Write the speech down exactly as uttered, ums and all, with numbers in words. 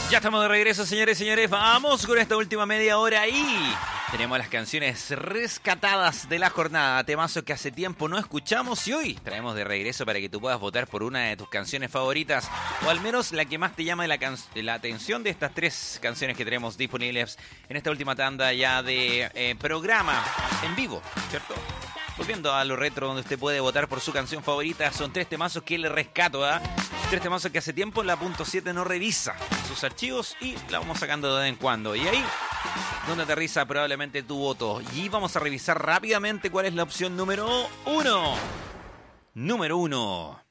Ya estamos de regreso, señores y señores. Vamos con esta última media hora y tenemos las canciones rescatadas de la jornada. Temazo que hace tiempo no escuchamos y hoy traemos de regreso para que tú puedas votar por una de tus canciones favoritas o al menos la que más te llama la, can- la atención de estas tres canciones que tenemos disponibles en esta última tanda ya de eh, programa en vivo, ¿cierto? Volviendo a lo retro donde usted puede votar por su canción favorita, son tres temazos que le rescato, ¿ah? Tres temazos que hace tiempo la punto siete no revisa sus archivos y la vamos sacando de vez en cuando. Y ahí, donde aterriza probablemente tu voto. Y vamos a revisar rápidamente cuál es la opción número uno. Número uno.